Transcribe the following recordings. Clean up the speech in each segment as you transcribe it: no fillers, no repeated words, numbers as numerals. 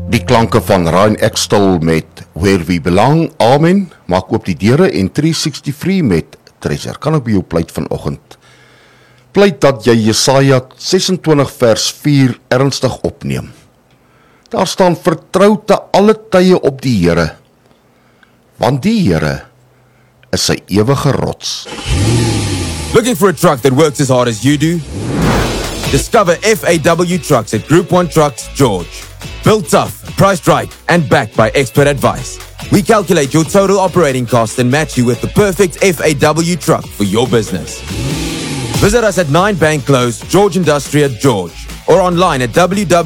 Die klanke van Ryan Extol met Where We Belong, Amen, maak oop die deure en 363 met Treasure. Kan ek by jou pleit vanoggend? Pleit dat jy Jesaja 26 vers 4 ernstig opneem. Daar staan vertrou te alle tye op die Here, want die Here is sy ewige rots. Looking for a truck that works as hard as you do? Discover FAW Trucks at Group 1 Trucks, George. Built tough, priced right, and backed by expert advice. We calculate your total operating cost and match you with the perfect FAW truck for your business. Visit us at 9 Bank Close, George Industrial, George, or online at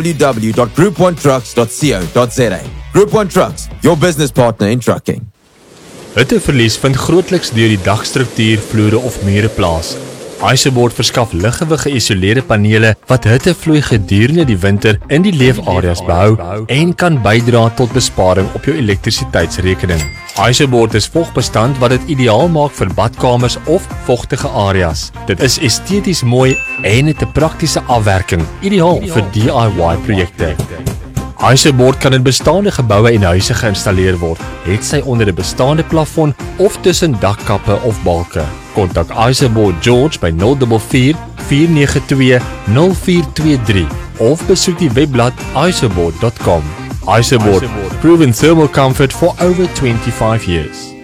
www.group1trucks.co.za. Group 1 Trucks, your business partner in trucking. Hitteverlies vind grootliks deur die dagstruktuur, vloere of mure plaas. IJzerboard verskaf liggewig geïsoleerde panele wat hittevloei gedurende die winter in die leefareas behou en kan bydra tot besparing op jou elektrisiteitsrekening. IJzerboard is vogbestand wat dit ideaal maak vir badkamers of vogtige areas. Dit is esteties mooi en het 'n praktiese afwerking, ideaal vir DIY projekte. IJzerboard kan in bestaande geboue en huise geïnstalleer word, het sy onder 'n bestaande plafon of tussen dakkappe of balke. Kontak IJzerboard George by 044 492 0423 of besoek die webblad ijzerboard.com. IJzerboard, proven thermal comfort for over 25 years.